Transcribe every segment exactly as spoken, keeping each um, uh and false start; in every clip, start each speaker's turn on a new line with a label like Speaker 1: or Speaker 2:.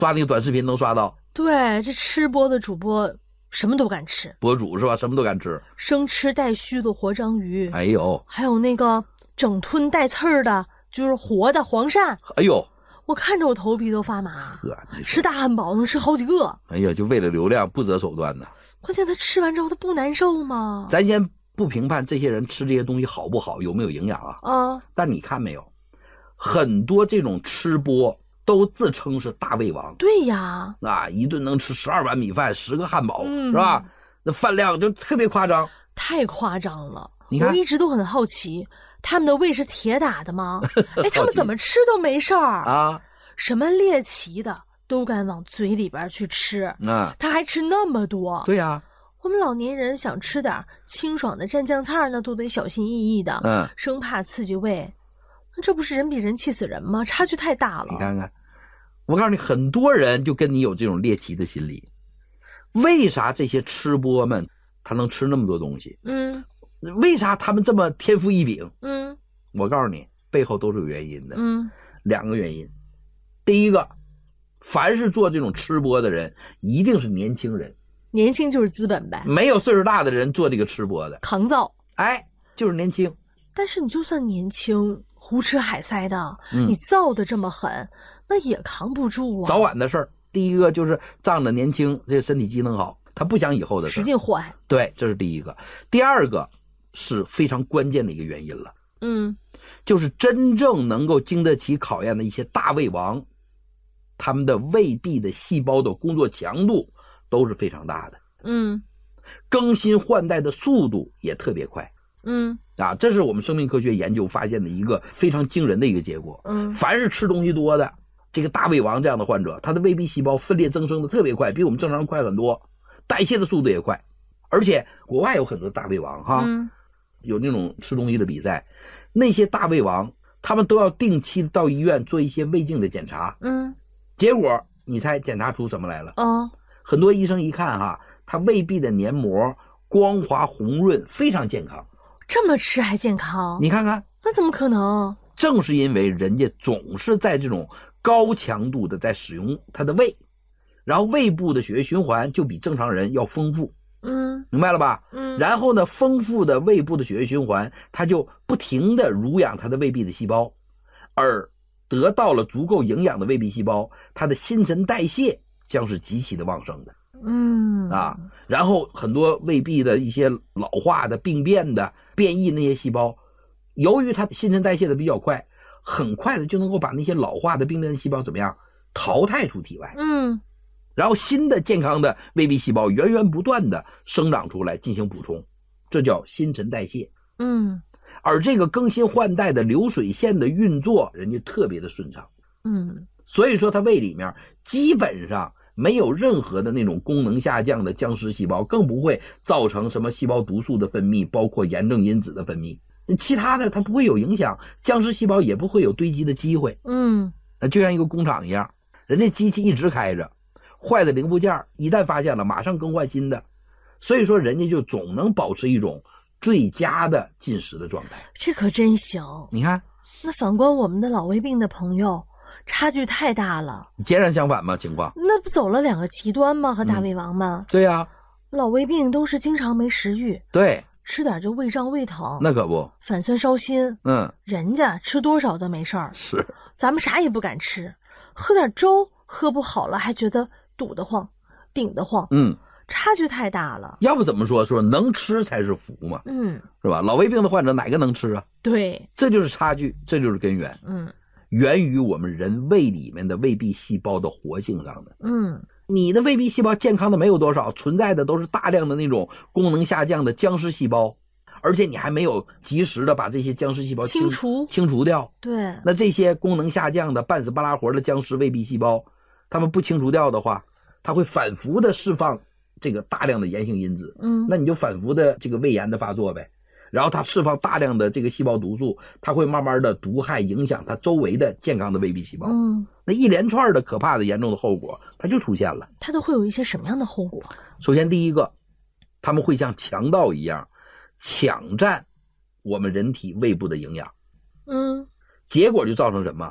Speaker 1: 刷那个短视频能刷到。
Speaker 2: 对，这吃播的主播什么都敢吃，
Speaker 1: 博主是吧？什么都敢吃，
Speaker 2: 生吃带须的活章鱼，
Speaker 1: 哎呦，
Speaker 2: 还有那个整吞带刺儿的，就是活的黄鳝，
Speaker 1: 哎呦，
Speaker 2: 我看着我头皮都发麻。吃大汉堡能吃好几个，
Speaker 1: 哎呀，就为了流量不择手段呢。
Speaker 2: 关键他吃完之后他不难受吗？
Speaker 1: 咱先不评判这些人吃这些东西好不好，有没有营养啊？
Speaker 2: 啊，但
Speaker 1: 你看没有，很多这种吃播都自称是大胃王。
Speaker 2: 对呀，
Speaker 1: 啊，一顿能吃十二碗米饭，十个汉堡，
Speaker 2: 嗯、
Speaker 1: 是吧？那饭量就特别夸张，
Speaker 2: 太夸张了。
Speaker 1: 你看，
Speaker 2: 我一直都很好奇，他们的胃是铁打的吗？哎，他们怎么吃都没事儿
Speaker 1: 啊？
Speaker 2: 什么猎奇的都敢往嘴里边去吃，
Speaker 1: 啊，
Speaker 2: 他还吃那么多。
Speaker 1: 对呀、啊，
Speaker 2: 我们老年人想吃点清爽的蘸酱菜，那都得小心翼翼的，
Speaker 1: 嗯，
Speaker 2: 生怕刺激胃。那这不是人比人气死人吗？差距太大了。
Speaker 1: 你看看，我告诉你，很多人就跟你有这种猎奇的心理。为啥这些吃播们他能吃那么多东西？
Speaker 2: 嗯，
Speaker 1: 为啥他们这么天赋异禀？
Speaker 2: 嗯，
Speaker 1: 我告诉你，背后都是有原因的。
Speaker 2: 嗯，
Speaker 1: 两个原因。第一个，凡是做这种吃播的人，一定是年轻人。
Speaker 2: 年轻就是资本呗。
Speaker 1: 没有岁数大的人做这个吃播的，
Speaker 2: 抗造。
Speaker 1: 哎，就是年轻。
Speaker 2: 但是你就算年轻，胡吃海塞的，
Speaker 1: 嗯、
Speaker 2: 你造的这么狠，那也扛不住啊。
Speaker 1: 早晚的事儿。第一个就是仗着年轻，这身体机能好，他不想以后的事，
Speaker 2: 使劲坏。
Speaker 1: 对，这是第一个。第二个是非常关键的一个原因了，
Speaker 2: 嗯，
Speaker 1: 就是真正能够经得起考验的一些大胃王，他们的胃壁的细胞的工作强度都是非常大的。
Speaker 2: 嗯，
Speaker 1: 更新换代的速度也特别快。
Speaker 2: 嗯，
Speaker 1: 啊，这是我们生命科学研究发现的一个非常惊人的一个结果。
Speaker 2: 嗯，
Speaker 1: 凡是吃东西多的这个大胃王这样的患者，他的胃壁细胞分裂增生的特别快，比我们正常人快很多，代谢的速度也快。而且国外有很多大胃王哈、
Speaker 2: 嗯，
Speaker 1: 有那种吃东西的比赛，那些大胃王他们都要定期到医院做一些胃镜的检查。
Speaker 2: 嗯，
Speaker 1: 结果你猜检查出什么来了？
Speaker 2: 哦，
Speaker 1: 很多医生一看哈，他胃壁的黏膜光滑红润，非常健康。
Speaker 2: 这么吃还健康？
Speaker 1: 你看看，
Speaker 2: 那怎么可能？
Speaker 1: 正是因为人家总是在这种高强度的在使用他的胃，然后胃部的血液循环就比正常人要丰富。
Speaker 2: 嗯，
Speaker 1: 明白了吧？
Speaker 2: 嗯，
Speaker 1: 然后呢，丰富的胃部的血液循环，它就不停的濡养它的胃壁的细胞，而得到了足够营养的胃壁细胞，它的新陈代谢将是极其的旺盛的。
Speaker 2: 嗯
Speaker 1: 啊，然后很多胃壁的一些老化的、病变的、变异那些细胞，由于它新陈代谢的比较快，很快的就能够把那些老化的、病变的细胞怎么样淘汰出体外。
Speaker 2: 嗯，
Speaker 1: 然后新的健康的胃壁细胞源源不断的生长出来进行补充，这叫新陈代谢。
Speaker 2: 嗯，
Speaker 1: 而这个更新换代的流水线的运作，人家特别的顺畅。
Speaker 2: 嗯，
Speaker 1: 所以说它胃里面基本上没有任何的那种功能下降的僵尸细胞，更不会造成什么细胞毒素的分泌，包括炎症因子的分泌，其他的它不会有影响，僵尸细胞也不会有堆积的机会。
Speaker 2: 嗯，
Speaker 1: 那就像一个工厂一样，人家机器一直开着，坏的零部件一旦发现了马上更换新的，所以说人家就总能保持一种最佳的进食的状态。
Speaker 2: 这可真行。
Speaker 1: 你看，
Speaker 2: 那反观我们的老胃病的朋友，差距太大了，
Speaker 1: 截然相反吗？情况
Speaker 2: 那不走了两个极端吗？和大胃王们、
Speaker 1: 嗯、对呀、啊，
Speaker 2: 老胃病都是经常没食欲，
Speaker 1: 对，
Speaker 2: 吃点就胃胀胃疼，
Speaker 1: 那可不，
Speaker 2: 反酸烧心，
Speaker 1: 嗯，
Speaker 2: 人家吃多少都没事儿，
Speaker 1: 是，
Speaker 2: 咱们啥也不敢吃，喝点粥喝不好了还觉得堵得慌顶得慌，
Speaker 1: 嗯，
Speaker 2: 差距太大了。
Speaker 1: 要不怎么说说能吃才是福嘛，
Speaker 2: 嗯，
Speaker 1: 是吧？老胃病的患者哪个能吃啊？
Speaker 2: 对，
Speaker 1: 这就是差距，这就是根源。
Speaker 2: 嗯，
Speaker 1: 源于我们人胃里面的胃壁细胞的活性上的。
Speaker 2: 嗯，
Speaker 1: 你的胃壁细胞健康的没有多少，存在的都是大量的那种功能下降的僵尸细胞，而且你还没有及时的把这些僵尸细胞清
Speaker 2: 清除
Speaker 1: 清除掉。
Speaker 2: 对，
Speaker 1: 那这些功能下降的半死不拉活的僵尸胃壁细胞，它们不清除掉的话，它会反复的释放这个大量的炎性因子。
Speaker 2: 嗯，
Speaker 1: 那你就反复的这个胃炎的发作呗。然后它释放大量的这个细胞毒素，它会慢慢的毒害影响它周围的健康的胃壁细胞。
Speaker 2: 嗯，
Speaker 1: 那一连串的可怕的严重的后果，它就出现了。
Speaker 2: 它都会有一些什么样的后果？
Speaker 1: 首先第一个，他们会像强盗一样抢占我们人体胃部的营养。
Speaker 2: 嗯，
Speaker 1: 结果就造成什么？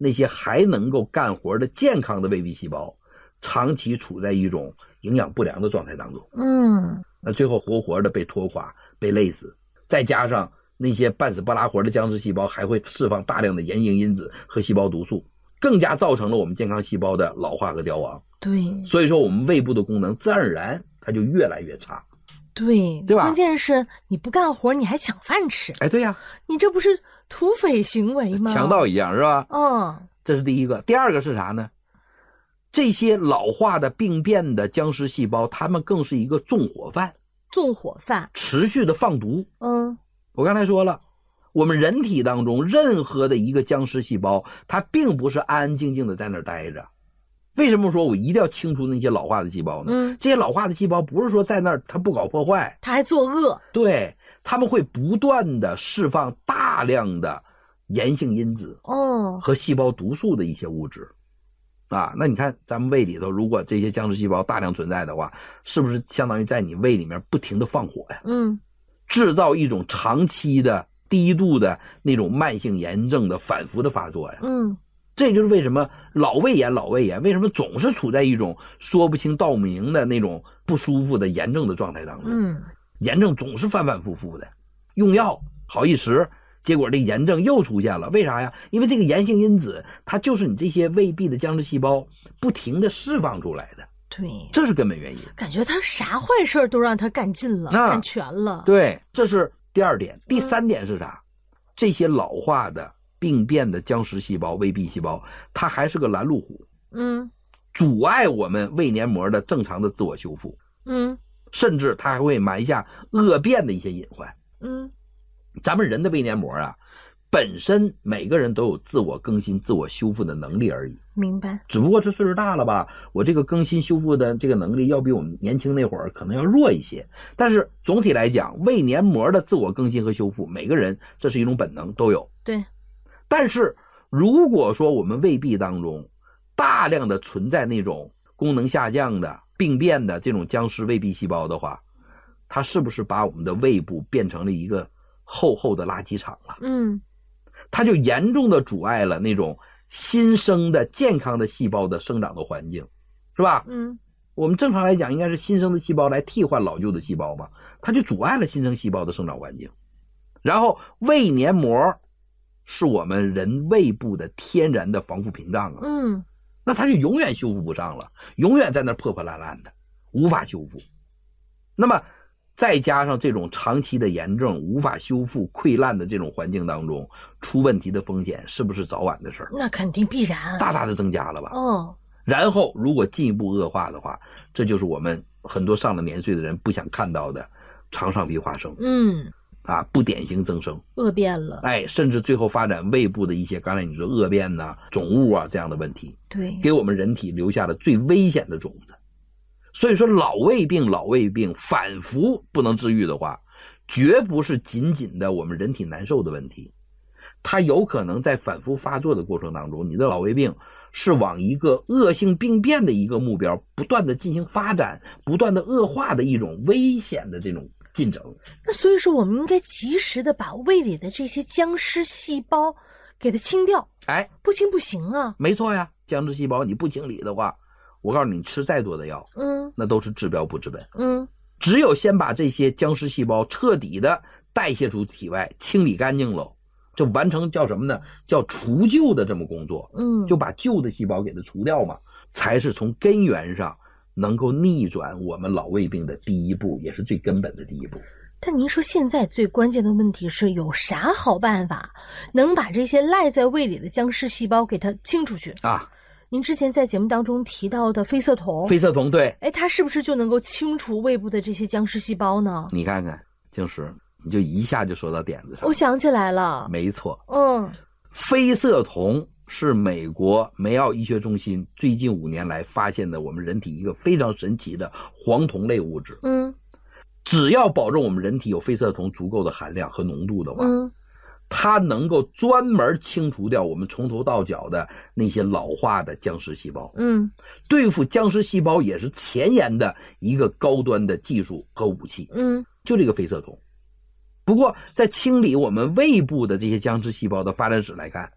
Speaker 1: 那些还能够干活的健康的胃壁细胞长期处在一种营养不良的状态当中。
Speaker 2: 嗯，
Speaker 1: 那最后活活的被拖垮，被累死，再加上那些半死不拉活的僵尸细胞还会释放大量的炎性因子和细胞毒素，更加造成了我们健康细胞的老化和凋亡。
Speaker 2: 对，
Speaker 1: 所以说我们胃部的功能自然而然它就越来越差。
Speaker 2: 对，
Speaker 1: 对吧？
Speaker 2: 关键是你不干活你还抢饭吃。
Speaker 1: 哎，对呀、啊，
Speaker 2: 你这不是土匪行为吗？
Speaker 1: 强盗一样是吧？
Speaker 2: 嗯，
Speaker 1: 这是第一个。第二个是啥呢？这些老化的病变的僵尸细胞，它们更是一个纵火犯，
Speaker 2: 纵火犯，
Speaker 1: 持续的放毒。
Speaker 2: 嗯，
Speaker 1: 我刚才说了，我们人体当中任何的一个僵尸细胞，它并不是安安静静的在那儿待着。为什么说我一定要清除那些老化的细胞呢？
Speaker 2: 嗯，
Speaker 1: 这些老化的细胞不是说在那儿它不搞破坏，
Speaker 2: 它还作恶。
Speaker 1: 对，他们会不断的释放大量的炎性因子
Speaker 2: 哦
Speaker 1: 和细胞毒素的一些物质。啊，那你看咱们胃里头，如果这些僵尸细胞大量存在的话，是不是相当于在你胃里面不停的放火呀？
Speaker 2: 嗯，
Speaker 1: 制造一种长期的低度的那种慢性炎症的反复的发作呀。
Speaker 2: 嗯，
Speaker 1: 这就是为什么老胃炎老胃炎为什么总是处在一种说不清道不明的那种不舒服的炎症的状态当中。
Speaker 2: 嗯，
Speaker 1: 炎症总是反反复复的，用药好一时，结果这炎症又出现了。为啥呀？因为这个炎性因子它就是你这些胃壁的僵尸细胞不停的释放出来的。
Speaker 2: 对，
Speaker 1: 这是根本原因。
Speaker 2: 感觉他啥坏事都让他干尽了、啊、干全了。
Speaker 1: 对，这是第二点。第三点是啥？嗯、这些老化的病变的僵尸细胞胃壁细胞它还是个拦路虎。
Speaker 2: 嗯，
Speaker 1: 阻碍我们胃黏膜的正常的自我修复。
Speaker 2: 嗯，
Speaker 1: 甚至它还会埋下恶变的一些隐患。
Speaker 2: 嗯，
Speaker 1: 咱们人的胃黏膜啊，本身每个人都有自我更新自我修复的能力而已。
Speaker 2: 明白。
Speaker 1: 只不过这岁数大了吧，我这个更新修复的这个能力要比我们年轻那会儿可能要弱一些。但是总体来讲，胃黏膜的自我更新和修复，每个人这是一种本能，都有。
Speaker 2: 对。
Speaker 1: 但是如果说我们胃壁当中大量的存在那种功能下降的病变的这种僵尸胃壁细胞的话，它是不是把我们的胃部变成了一个厚厚的垃圾场了？
Speaker 2: 嗯，
Speaker 1: 它就严重的阻碍了那种新生的健康的细胞的生长的环境，是吧？
Speaker 2: 嗯，
Speaker 1: 我们正常来讲应该是新生的细胞来替换老旧的细胞吧，它就阻碍了新生细胞的生长环境。然后胃黏膜是我们人胃部的天然的防腐屏障啊。
Speaker 2: 嗯，
Speaker 1: 那它就永远修复不上了，永远在那破破烂烂的，无法修复。那么再加上这种长期的炎症无法修复溃烂的这种环境当中，出问题的风险是不是早晚的事儿？
Speaker 2: 那肯定必然，
Speaker 1: 大大的增加了吧。
Speaker 2: 哦，
Speaker 1: 然后如果进一步恶化的话，这就是我们很多上了年岁的人不想看到的肠上皮化生。
Speaker 2: 嗯，
Speaker 1: 啊，不典型增生，
Speaker 2: 恶变了。
Speaker 1: 哎，甚至最后发展胃部的一些刚才你说恶变呐、啊、肿物啊这样的问题，
Speaker 2: 对，
Speaker 1: 给我们人体留下了最危险的种子。所以说老胃病老胃病反复不能治愈的话，绝不是仅仅的我们人体难受的问题，它有可能在反复发作的过程当中，你的老胃病是往一个恶性病变的一个目标不断的进行发展，不断的恶化的一种危险的这种进程。
Speaker 2: 那所以说我们应该及时的把胃里的这些僵尸细胞给它清掉。
Speaker 1: 哎，
Speaker 2: 不清不行啊。
Speaker 1: 没错呀，僵尸细胞你不清理的话，我告诉你，你吃再多的药，
Speaker 2: 嗯，
Speaker 1: 那都是治标不治本。
Speaker 2: 嗯，
Speaker 1: 只有先把这些僵尸细胞彻底的代谢出体外，清理干净了，就完成叫什么呢？叫除旧的这么工作。
Speaker 2: 嗯，
Speaker 1: 就把旧的细胞给它除掉嘛，才是从根源上能够逆转我们老胃病的第一步，也是最根本的第一步。
Speaker 2: 但您说现在最关键的问题是有啥好办法能把这些赖在胃里的僵尸细胞给它清出去
Speaker 1: 啊？
Speaker 2: 您之前在节目当中提到的非色酮，
Speaker 1: 非色酮，对，
Speaker 2: 哎，它是不是就能够清除胃部的这些僵尸细胞呢？
Speaker 1: 你看看，静石，你就一下就说到点子上。
Speaker 2: 我想起来了，
Speaker 1: 没错，
Speaker 2: 嗯，
Speaker 1: 非色酮是美国梅奥医学中心最近五年来发现的我们人体一个非常神奇的黄酮类物质。
Speaker 2: 嗯，
Speaker 1: 只要保证我们人体有非色酮足够的含量和浓度的话，
Speaker 2: 嗯，
Speaker 1: 它能够专门清除掉我们从头到脚的那些老化的僵尸细胞。
Speaker 2: 嗯，
Speaker 1: 对付僵尸细胞也是前沿的一个高端的技术和武器。
Speaker 2: 嗯，
Speaker 1: 就这个非色酮。不过在清理我们胃部的这些僵尸细胞的发展史来看，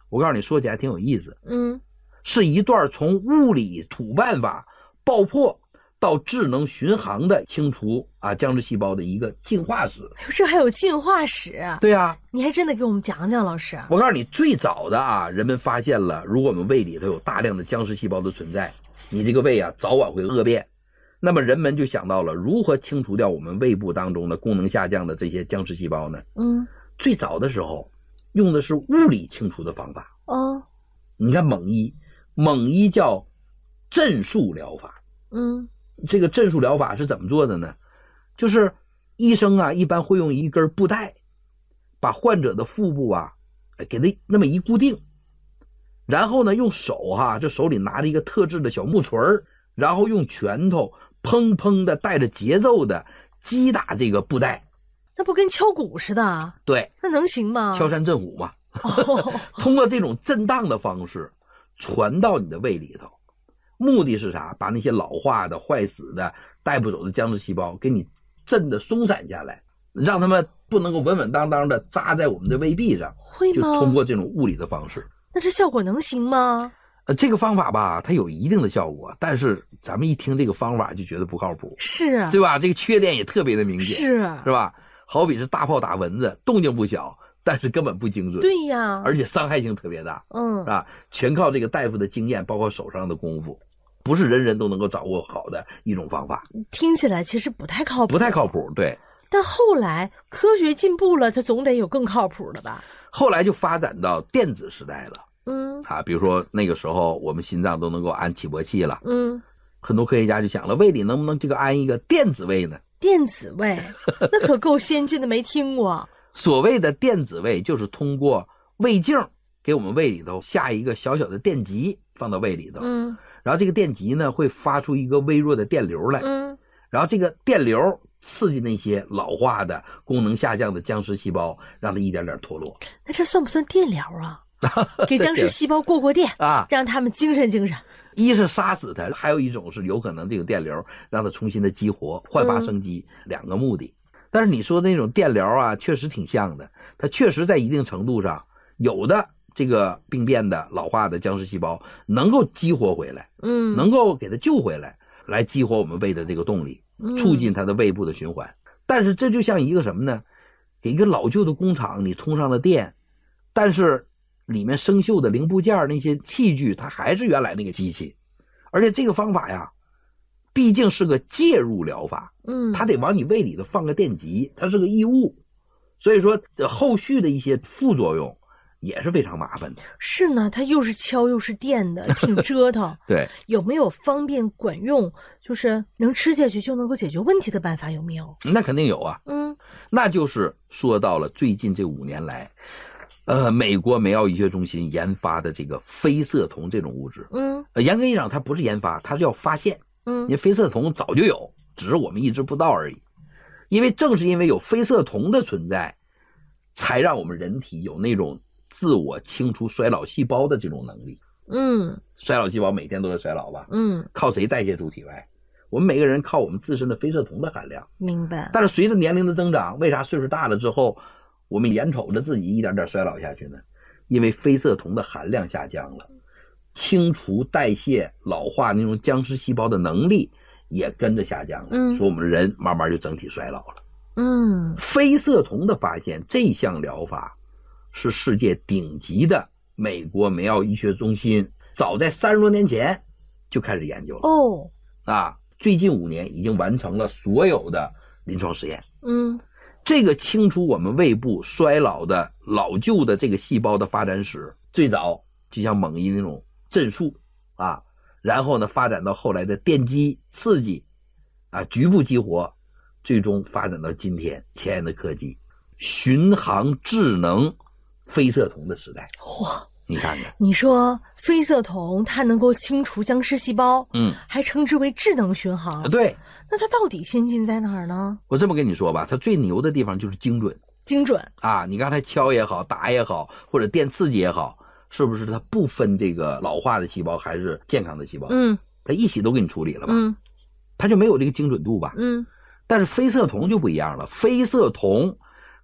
Speaker 1: 我告诉你，说起来挺有意思。
Speaker 2: 嗯，
Speaker 1: 是一段从物理土办法爆破到智能巡航的清除啊僵直细胞的一个进化史。
Speaker 2: 哎呦，这还有进化史？
Speaker 1: 对啊，
Speaker 2: 你还真得给我们讲讲，老师。
Speaker 1: 我告诉你，最早的啊，人们发现了，如果我们胃里头有大量的僵直细胞的存在，你这个胃啊早晚会恶变。那么人们就想到了如何清除掉我们胃部当中的功能下降的这些僵直细胞呢？
Speaker 2: 嗯，
Speaker 1: 最早的时候用的是物理清除的方法。
Speaker 2: 哦，
Speaker 1: 你看蒙医，蒙医叫震束疗法。
Speaker 2: 嗯，
Speaker 1: 这个震束疗法是怎么做的呢？就是医生啊一般会用一根布带把患者的腹部啊给它那么一固定，然后呢用手哈、啊，这手里拿着一个特制的小木锤，然后用拳头砰砰的带着节奏的击打这个布带。
Speaker 2: 那不跟敲鼓似的？
Speaker 1: 对，
Speaker 2: 那能行吗？
Speaker 1: 敲山震虎嘛。
Speaker 2: 哦、
Speaker 1: 通过这种震荡的方式传到你的胃里头，目的是啥？把那些老化的、坏死的、带不走的僵直细胞给你震得松散下来，让他们不能够稳稳当当的扎在我们的胃壁上。
Speaker 2: 会吗？
Speaker 1: 就通过这种物理的方式。
Speaker 2: 那这效果能行吗？
Speaker 1: 呃，这个方法吧，它有一定的效果，但是咱们一听这个方法就觉得不靠谱，
Speaker 2: 是，
Speaker 1: 对吧？这个缺点也特别的明显，
Speaker 2: 是，
Speaker 1: 是吧？好比是大炮打蚊子，动静不小，但是根本不精准，
Speaker 2: 对呀，
Speaker 1: 而且伤害性特别大，
Speaker 2: 嗯，
Speaker 1: 是吧？全靠这个大夫的经验，包括手上的功夫，不是人人都能够掌握好的一种方法。
Speaker 2: 听起来其实不太靠谱，
Speaker 1: 不太靠谱，对。
Speaker 2: 但后来科学进步了，它总得有更靠谱的吧？
Speaker 1: 后来就发展到电子时代了。
Speaker 2: 嗯
Speaker 1: 啊，比如说那个时候我们心脏都能够安起搏器了，
Speaker 2: 嗯，
Speaker 1: 很多科学家就想了，胃里能不能这个安一个电子胃呢？
Speaker 2: 电子胃，那可够先进的，没听过。
Speaker 1: 所谓的电子胃，就是通过胃镜给我们胃里头下一个小小的电极，放到胃里头，
Speaker 2: 嗯，
Speaker 1: 然后这个电极呢会发出一个微弱的电流来，
Speaker 2: 嗯，
Speaker 1: 然后这个电流刺激那些老化的、功能下降的僵直细胞，让它一点点脱落。
Speaker 2: 那这算不算电疗啊？给僵直细胞过过电
Speaker 1: 啊，
Speaker 2: 让他们精神精神。
Speaker 1: 一是杀死它，还有一种是有可能这个电流让它重新的激活，焕发生机，嗯、两个目的。但是你说的那种电疗啊，确实挺像的，它确实在一定程度上，有的这个病变的老化的僵直细胞能够激活回来，
Speaker 2: 嗯，
Speaker 1: 能够给它救回来，来激活我们胃的这个动力，促进它的胃部的循环。嗯、但是这就像一个什么呢？给一个老旧的工厂你通上了电，但是里面生锈的零部件那些器具它还是原来那个机器，而且这个方法呀毕竟是个介入疗法，
Speaker 2: 嗯，
Speaker 1: 它得往你胃里头放个电极，它是个异物，所以说后续的一些副作用也是非常麻烦的。
Speaker 2: 是呢，它又是敲又是电的，挺折腾。
Speaker 1: 对，
Speaker 2: 有没有方便管用，就是能吃下去就能够解决问题的办法？有没有？
Speaker 1: 那肯定有啊。
Speaker 2: 嗯，
Speaker 1: 那就是说到了最近这五年来呃，美国梅奥医学中心研发的这个非色酮这种物质，
Speaker 2: 嗯，
Speaker 1: 呃，严格意义上它不是研发，它是要发现，
Speaker 2: 嗯，
Speaker 1: 因为非色酮早就有，只是我们一直不知道而已。因为正是因为有非色酮的存在，才让我们人体有那种自我清除衰老细胞的这种能力。
Speaker 2: 嗯，
Speaker 1: 衰老细胞每天都在衰老吧？
Speaker 2: 嗯，
Speaker 1: 靠谁代谢出体外？我们每个人靠我们自身的非色酮的含量。
Speaker 2: 明白。
Speaker 1: 但是随着年龄的增长，为啥岁数大了之后？我们眼瞅着自己一点点衰老下去呢，因为非色酮的含量下降了，清除代谢老化那种僵直细胞的能力也跟着下降了，
Speaker 2: 嗯，
Speaker 1: 说我们人慢慢就整体衰老了。
Speaker 2: 嗯，
Speaker 1: 非色酮的发现，这项疗法是世界顶级的美国梅奥医学中心早在三十多年前就开始研究了。
Speaker 2: 哦，
Speaker 1: 啊，最近五年已经完成了所有的临床实验。
Speaker 2: 嗯。
Speaker 1: 这个清除我们胃部衰老的老旧的这个细胞的发展史，最早就像蒙医那种震束啊，然后呢发展到后来的电击刺激啊，局部激活，最终发展到今天前沿的科技巡航智能非色酮的时代。
Speaker 2: 哇，
Speaker 1: 你看看，
Speaker 2: 你说非色酮它能够清除僵尸细胞，
Speaker 1: 嗯，
Speaker 2: 还称之为智能巡航。
Speaker 1: 对，
Speaker 2: 那它到底先进在哪儿呢？
Speaker 1: 我这么跟你说吧，它最牛的地方就是精准。
Speaker 2: 精准
Speaker 1: 啊，你刚才敲也好，打也好，或者电刺激也好，是不是它不分这个老化的细胞还是健康的细胞？
Speaker 2: 嗯，
Speaker 1: 它一起都给你处理了吧？
Speaker 2: 嗯，
Speaker 1: 它就没有这个精准度吧？
Speaker 2: 嗯，
Speaker 1: 但是非色酮就不一样了，非色酮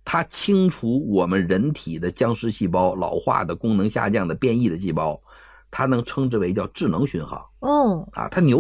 Speaker 1: 它清除我们人体的僵尸细胞、老化的、功能下降的、变异的细胞，它能称之为叫智能巡航。
Speaker 2: 哦，
Speaker 1: 啊，它牛